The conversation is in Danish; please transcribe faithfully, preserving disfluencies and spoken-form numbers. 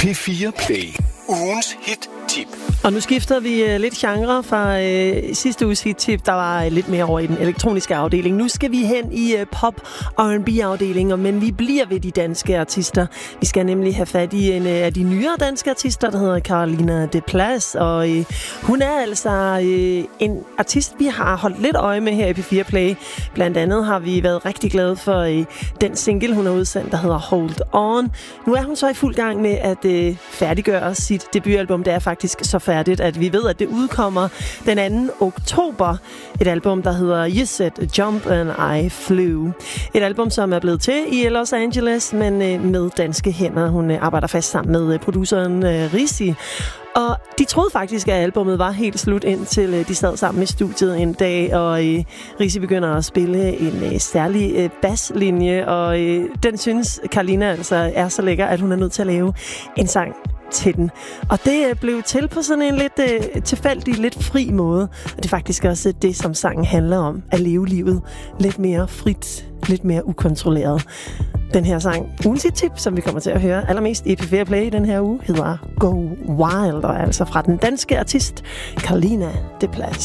P fire Play. Ugens hit-tip. Og nu skifter vi uh, lidt genre fra uh, sidste uges hit-tip, der var uh, lidt mere over i den elektroniske afdeling. Nu skal vi hen i uh, pop- og R and B-afdelinger, men vi bliver ved de danske artister. Vi skal nemlig have fat i en uh, af de nyere danske artister, der hedder Carolina Deplace, og uh, hun er altså uh, en artist, vi har holdt lidt øje med her i P fire Play. Blandt andet har vi været rigtig glade for uh, den single, hun har udsendt, der hedder Hold On. Nu er hun så i fuld gang med at uh, færdiggøre sit debutalbum. Det er faktisk så færdigt, at vi ved, at det udkommer den anden oktober. Et album, der hedder You Said Jump and I Flew. Et album, som er blevet til i Los Angeles, men med danske hænder. Hun arbejder fast sammen med produceren Risi. Og de troede faktisk, at albumet var helt slut, indtil de sad sammen i studiet en dag, og øh, Risi begynder at spille en øh, særlig øh, basslinje, og øh, den synes Carolina altså er så lækker, at hun er nødt til at lave en sang til den. Og det øh, blev til på sådan en lidt øh, tilfældig, lidt fri måde. Og det er faktisk også det, som sangen handler om, at leve livet lidt mere frit, lidt mere ukontrolleret. Den her sang, ugens tip, som vi kommer til at høre allermest i P fire Play den her uge, hedder Go Wild, og altså fra den danske artist Carolina Deplace.